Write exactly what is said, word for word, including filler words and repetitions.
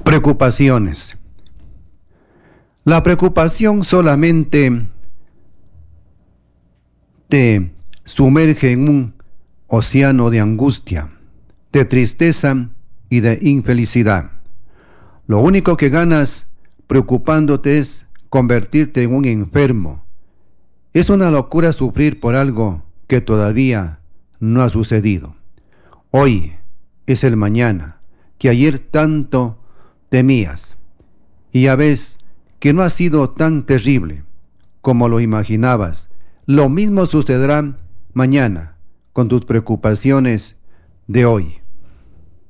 Preocupaciones. La preocupación solamente te sumerge en un océano de angustia, de tristeza y de infelicidad. Lo único que ganas preocupándote es convertirte en un enfermo. Es una locura sufrir por algo que todavía no ha sucedido. Hoy es el mañana que ayer tanto temías, y ya ves que no ha sido tan terrible como lo imaginabas. Lo mismo sucederá mañana con tus preocupaciones de hoy.